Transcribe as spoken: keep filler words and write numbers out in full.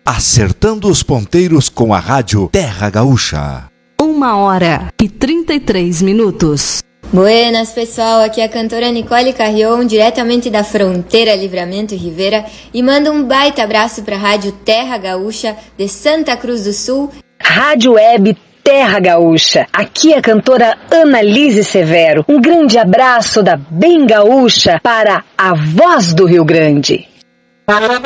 Acertando os ponteiros com a rádio Terra Gaúcha. Uma hora e trinta e três minutos. Buenas, pessoal, aqui é a cantora Nicole Carrion, diretamente da fronteira Livramento e Rivera, e manda um baita abraço para a rádio Terra Gaúcha de Santa Cruz do Sul. Rádio Web Terra Gaúcha, aqui é a cantora Annalise Severo. Um grande abraço da Bem Gaúcha para a Voz do Rio Grande.